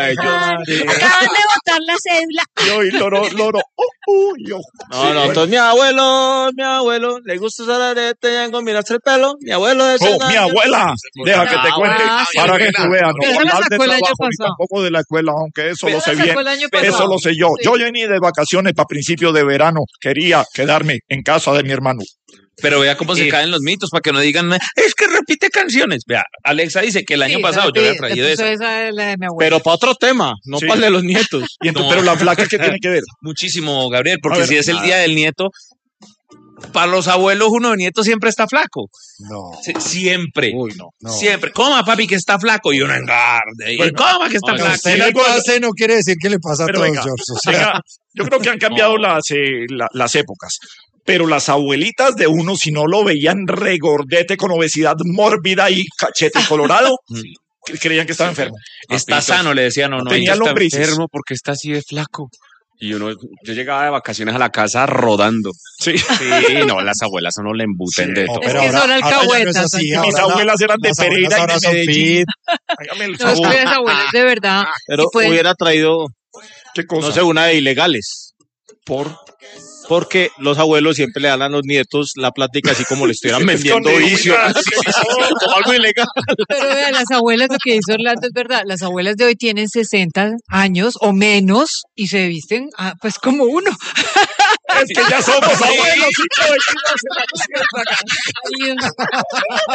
Acaban de botar la cédula. Yo y loro. Yo. No, entonces mi abuelo, le gusta usar arete y combinarse el pelo. Mi abuelo es mi abuela, deja que te cuente para que tú veas. No hablar de trabajo ni tampoco de la escuela, aunque eso lo sé bien. Eso lo sé yo. Sí. Yo vení de vacaciones para principios de verano. Quería quedarme en casa de mi hermano. Pero vea cómo se caen los mitos para que no digan, es que repite canciones. Vea, Alexa dice que el año pasado yo había traído esa pero para otro tema, no para el de los nietos. Y entonces, pero la flaca, ¿qué tiene que ver? Muchísimo, Gabriel, porque si es el día del nieto, para los abuelos uno de nieto siempre está flaco. No. Siempre. Uy, no. Siempre. Coma, papi, que está flaco. Y uno engarde. Bueno, coma, que está flaco. Si algo hace no quiere decir que le pasa a todos, George. O sea. Venga, yo creo que han cambiado las épocas. Pero las abuelitas de uno, si no lo veían regordete con obesidad mórbida y cachete colorado, creían que estaba enfermo. Está sano, le decían, no, tenía está lombrices. Enfermo porque está así de flaco. Y yo llegaba de vacaciones a la casa rodando. Sí, no, las abuelas uno le embuten de todo. Es que son alcahuetas. Mis abuelas eran de Pereira y de Medellín. Hágame el favor. No, es que las abuelas de verdad. Pero hubiera traído, ¿qué cosa? No sé, una de ilegales. Porque los abuelos siempre le dan a los nietos la plática así como le estuvieran vendiendo vicio. Como algo ilegal. Pero vean, las abuelas, lo que dice Orlando es verdad. Las abuelas de hoy tienen 60 años o menos y se visten pues como uno. Es que ya somos abuelos.